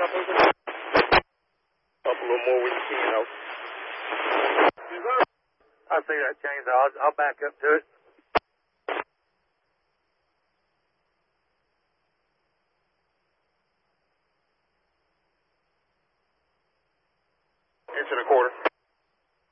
Up a little more with the key out. I see that chainsaw. I'll back up to it. Inch and a quarter.